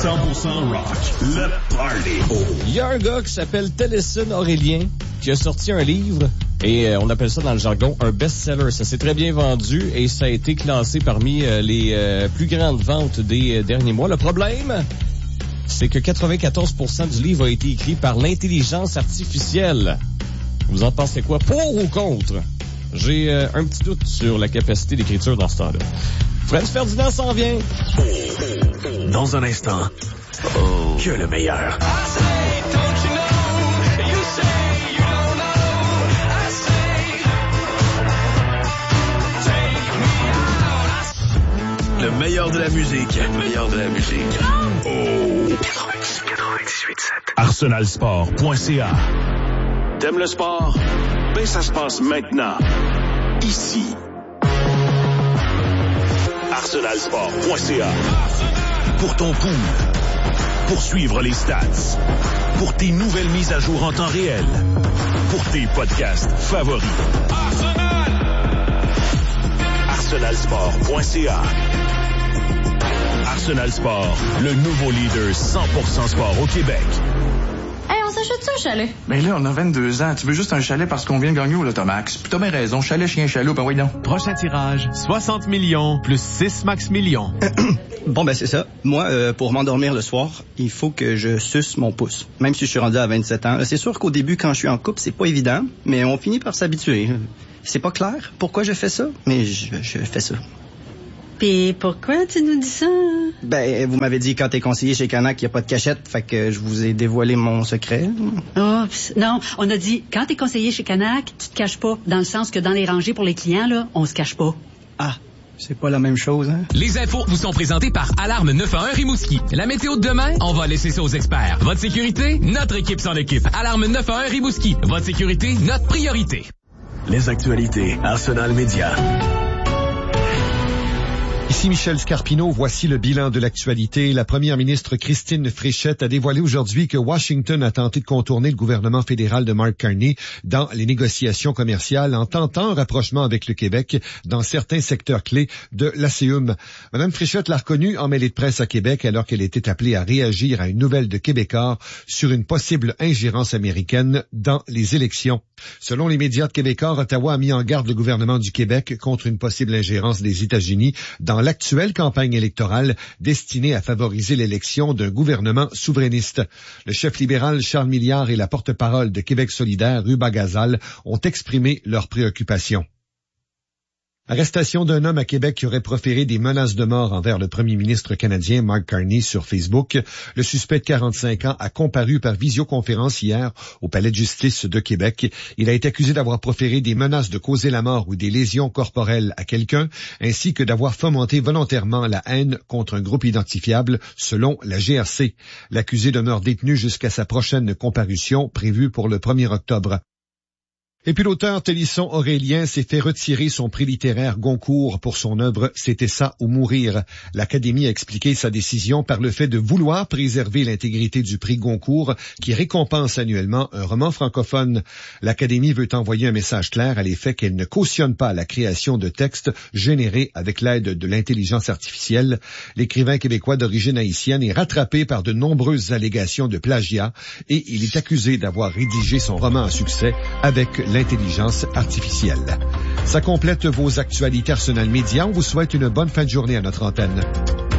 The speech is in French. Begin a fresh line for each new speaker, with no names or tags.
100% rock. Le party.
Il y a un gars qui s'appelle Tennyson Aurélien qui a sorti un livre et on appelle ça dans le jargon un best-seller. Ça s'est très bien vendu et ça a été classé parmi les plus grandes ventes des derniers mois. Le problème, c'est que 94% du livre a été écrit par l'intelligence artificielle. Vous en pensez quoi? Pour ou contre? J'ai un petit doute sur la capacité d'écriture dans ce temps-là. Franz Ferdinand s'en vient.
Dans un instant, que le meilleur. Le meilleur de la musique. Le meilleur de la musique. Oh! 98.7. Arsenalsport.ca. T'aimes le sport? Ben, ça se passe maintenant. Ici. Arsenalsport.ca. Pour ton pool. Pour suivre les stats. Pour tes nouvelles mises à jour en temps réel. Pour tes podcasts favoris. Arsenalsport.ca. Arsenal Sport, le nouveau leader 100% sport au Québec.
Hey, on s'achète-tu un chalet?
Ben là, on a 22 ans. Tu veux juste un chalet parce qu'on vient de gagner au Lotomax. Puis t'as bien raison. Chalet, chien, chalot, ben oui donc.
Prochain tirage, 60 millions plus 6 max millions.
Bon, ben c'est ça. Moi, pour m'endormir le soir, il faut que je suce mon pouce. Même si je suis rendu à 27 ans. C'est sûr qu'au début, quand je suis en couple, c'est pas évident. Mais on finit par s'habituer. C'est pas clair pourquoi je fais ça, mais je fais ça.
Pis pourquoi tu nous dis ça?
Ben, vous m'avez dit quand t'es conseiller chez Canac, il n'y a pas de cachette, fait que je vous ai dévoilé mon secret.
Oh, non, on a dit, quand t'es conseiller chez Canac, tu te caches pas, dans le sens que dans les rangées pour les clients, là, on se cache pas.
Ah, c'est pas la même chose, hein?
Les infos vous sont présentées par Alarme 911 Rimouski. La météo de demain, on va laisser ça aux experts. Votre sécurité, notre équipe s'en occupe. Alarme 911 Rimouski. Votre sécurité, notre priorité.
Les actualités, Arsenal Média.
Ici Michel Scarpino, voici le bilan de l'actualité. La première ministre Christine Fréchette a dévoilé aujourd'hui que Washington a tenté de contourner le gouvernement fédéral de Mark Carney dans les négociations commerciales en tentant un rapprochement avec le Québec dans certains secteurs clés de l'ASEUM. Madame Fréchette l'a reconnue en mêlée de presse à Québec alors qu'elle était appelée à réagir à une nouvelle de Québécois sur une possible ingérence américaine dans les élections. Selon les médias de Québécois, Ottawa a mis en garde le gouvernement du Québec contre une possible ingérence des États-Unis dans l'actuelle campagne électorale destinée à favoriser l'élection d'un gouvernement souverainiste. Le chef libéral Charles Milliard et la porte-parole de Québec solidaire, Ruba Gazal, ont exprimé leurs préoccupations. Arrestation d'un homme à Québec qui aurait proféré des menaces de mort envers le premier ministre canadien Mark Carney sur Facebook. Le suspect de 45 ans a comparu par visioconférence hier au Palais de justice de Québec. Il a été accusé d'avoir proféré des menaces de causer la mort ou des lésions corporelles à quelqu'un, ainsi que d'avoir fomenté volontairement la haine contre un groupe identifiable, selon la GRC. L'accusé demeure détenu jusqu'à sa prochaine comparution, prévue pour le 1er octobre. Et puis l'auteur Tennyson Aurélien s'est fait retirer son prix littéraire Goncourt pour son œuvre « C'était ça ou mourir ». L'Académie a expliqué sa décision par le fait de vouloir préserver l'intégrité du prix Goncourt qui récompense annuellement un roman francophone. L'Académie veut envoyer un message clair à l'effet qu'elle ne cautionne pas la création de textes générés avec l'aide de l'intelligence artificielle. L'écrivain québécois d'origine haïtienne est rattrapé par de nombreuses allégations de plagiat et il est accusé d'avoir rédigé son roman à succès avec l'intelligence artificielle. Ça complète vos actualités Arsenal Média. On vous souhaite une bonne fin de journée à notre antenne.